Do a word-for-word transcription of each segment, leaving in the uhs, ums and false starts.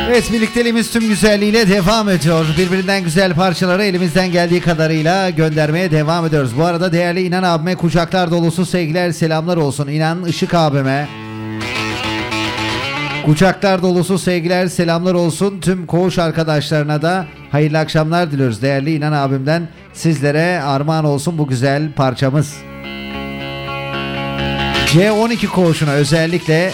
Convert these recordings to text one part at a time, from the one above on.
Evet, birlikteliğimiz tüm güzelliğiyle devam ediyor. Birbirinden güzel parçaları elimizden geldiği kadarıyla göndermeye devam ediyoruz. Bu arada değerli İnan abime kucaklar dolusu sevgiler, selamlar olsun. İnan Işık abime kucaklar dolusu sevgiler, selamlar olsun. Tüm koğuş arkadaşlarına da hayırlı akşamlar diliyoruz. Değerli İnan abimden sizlere armağan olsun bu güzel parçamız. C on iki koğuşuna özellikle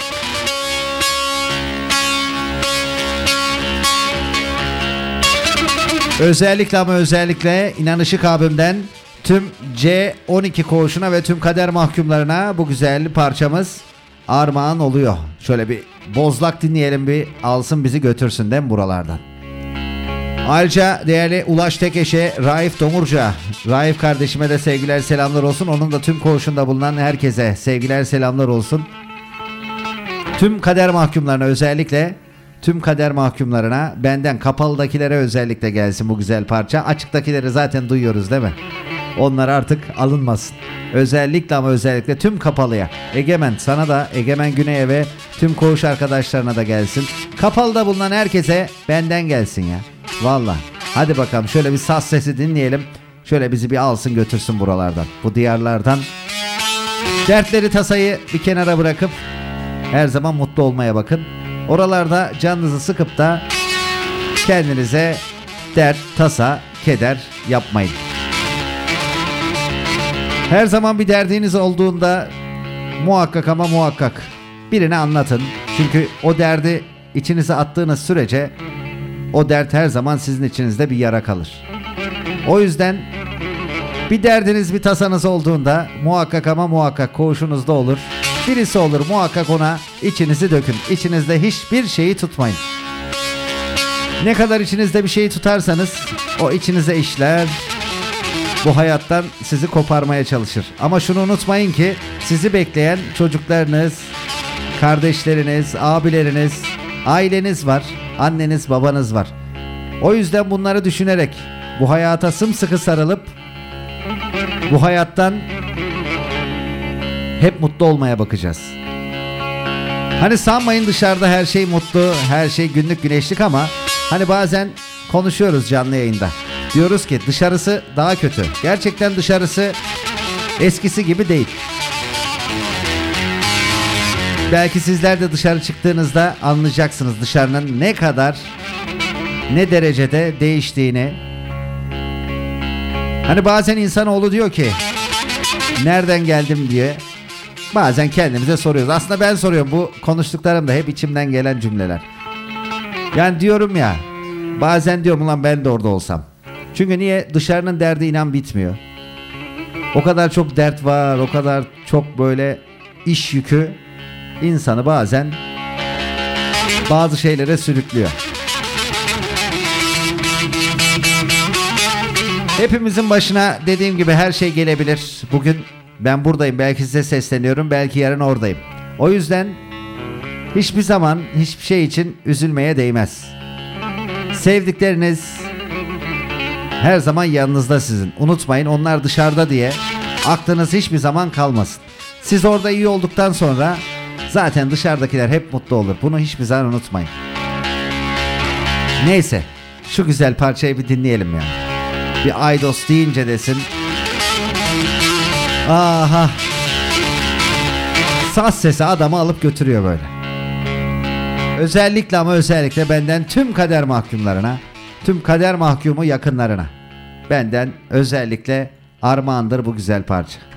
Özellikle ama özellikle İnan Işık abimden tüm C on iki koğuşuna ve tüm kader mahkumlarına bu güzel parçamız armağan oluyor. Şöyle bir bozlak dinleyelim, bir alsın bizi götürsün değil mi buralardan. Ayrıca değerli Ulaş Tekeş'e, Raif Domurca, Raif kardeşime de sevgiler selamlar olsun. Onun da tüm koğuşunda bulunan herkese sevgiler selamlar olsun. Tüm kader mahkumlarına, özellikle tüm kader mahkumlarına benden, kapalıdakilere özellikle gelsin bu güzel parça. Açıktakileri zaten duyuyoruz değil mi? Onlar artık alınmasın. Özellikle ama özellikle tüm kapalıya. Egemen, sana da, Egemen Güney'e ve tüm koğuş arkadaşlarına da gelsin. Kapalıda bulunan herkese benden gelsin ya. Vallahi. Hadi bakalım şöyle bir saz sesi dinleyelim. Şöyle bizi bir alsın götürsün buralardan, bu diyarlardan. Dertleri, tasayı bir kenara bırakıp her zaman mutlu olmaya bakın. Oralarda canınızı sıkıp da kendinize dert, tasa, keder yapmayın. Her zaman bir derdiniz olduğunda muhakkak ama muhakkak birine anlatın. Çünkü o derdi içinize attığınız sürece o dert her zaman sizin içinizde bir yara kalır. O yüzden bir derdiniz, bir tasanız olduğunda muhakkak ama muhakkak koğuşunuzda olur. Birisi olur, muhakkak ona içinizi dökün. İçinizde hiçbir şeyi tutmayın. Ne kadar içinizde bir şeyi tutarsanız o içinize işler, bu hayattan sizi koparmaya çalışır. Ama şunu unutmayın ki sizi bekleyen çocuklarınız, kardeşleriniz, abileriniz, aileniz var, anneniz, babanız var. O yüzden bunları düşünerek bu hayata sımsıkı sarılıp bu hayattan hep mutlu olmaya bakacağız. Hani sanmayın dışarıda her şey mutlu, her şey günlük güneşlik, ama hani bazen konuşuyoruz canlı yayında. Diyoruz ki dışarısı daha kötü. Gerçekten dışarısı eskisi gibi değil. Belki sizler de dışarı çıktığınızda anlayacaksınız dışarının ne kadar, ne derecede değiştiğini. Hani bazen insanoğlu diyor ki nereden geldim diye. Bazen kendimize soruyoruz. Aslında ben soruyorum. Bu konuştuklarım da hep içimden gelen cümleler. Yani diyorum ya, bazen diyorum ulan ben de orada olsam. Çünkü niye? Dışarının derdi inan bitmiyor. O kadar çok dert var, o kadar çok böyle iş yükü insanı bazen bazı şeylere sürüklüyor. Hepimizin başına dediğim gibi her şey gelebilir. Bugün ben buradayım, belki size sesleniyorum, belki yarın oradayım. O yüzden hiçbir zaman hiçbir şey için üzülmeye değmez. Sevdikleriniz her zaman yanınızda sizin. Unutmayın, onlar dışarıda diye aklınız hiçbir zaman kalmasın. Siz orada iyi olduktan sonra zaten dışarıdakiler hep mutlu olur. Bunu hiçbir zaman unutmayın. Neyse, şu güzel parçayı bir dinleyelim ya. Bir Aydos deyince desin. Aha. Saz sesi adamı alıp götürüyor böyle. Özellikle ama özellikle benden tüm kader mahkumlarına, tüm kader mahkumu yakınlarına benden özellikle armağandır bu güzel parça.